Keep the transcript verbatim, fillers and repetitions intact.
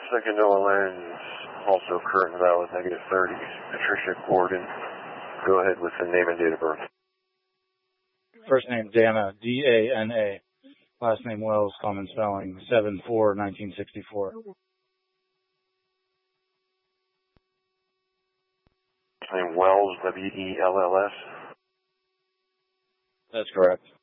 Second Noah Lens, also current and valid, negative thirty. Patricia Gordon, go ahead with the name and date of birth. First name Dana, D A N A. Last name Wells, common spelling, seven four nineteen sixty-four. Name Wells, W E L L S. That's correct.